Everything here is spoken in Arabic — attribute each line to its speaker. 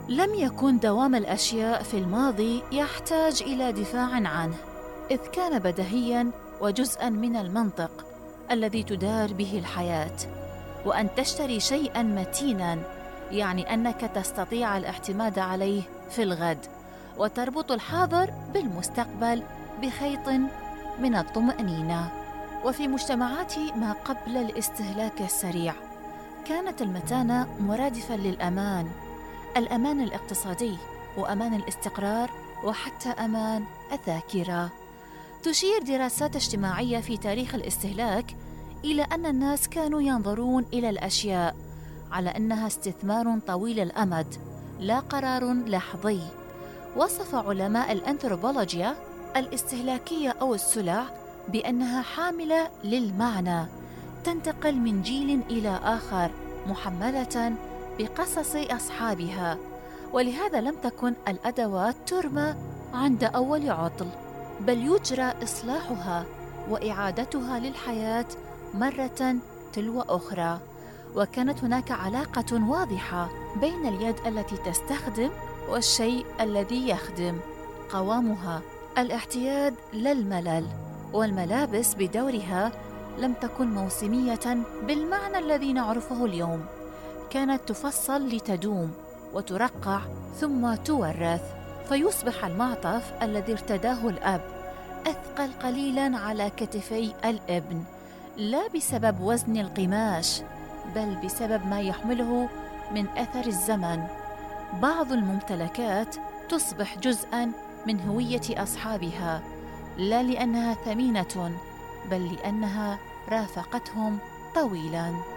Speaker 1: لم يكن دوام الأشياء في الماضي يحتاج إلى دفاع عنه، إذ كان بديهياً وجزءاً من المنطق الذي تدار به الحياة. وأن تشتري شيئاً متيناً يعني أنك تستطيع الاعتماد عليه في الغد، وتربط الحاضر بالمستقبل بخيط من الطمأنينة. وفي مجتمعات ما قبل الاستهلاك السريع، كانت المتانة مرادفاً للأمان، الأمان الاقتصادي وأمان الاستقرار وحتى أمان الذاكرة. تشير دراسات اجتماعية في تاريخ الاستهلاك إلى أن الناس كانوا ينظرون إلى الأشياء على أنها استثمار طويل الأمد لا قرار لحظي. وصف علماء الأنثروبولوجيا الاستهلاكية أو السلع بأنها حاملة للمعنى، تنتقل من جيل إلى آخر محملة بقصص أصحابها، ولهذا لم تكن الأدوات ترمى عند أول عطل، بل يجرى إصلاحها وإعادتها للحياة مرة تلو أخرى. وكانت هناك علاقة واضحة بين اليد التي تستخدم والشيء الذي يخدم، قوامها الاعتياد لا الملل. والملابس بدورها لم تكن موسمية بالمعنى الذي نعرفه اليوم، كانت تفصل لتدوم وترقع ثم تورث، فيصبح المعطف الذي ارتداه الأب أثقل قليلاً على كتفي الابن، لا بسبب وزن القماش بل بسبب ما يحمله من أثر الزمن. بعض الممتلكات تصبح جزءاً من هوية أصحابها، لا لأنها ثمينة بل لأنها رافقتهم طويلاً.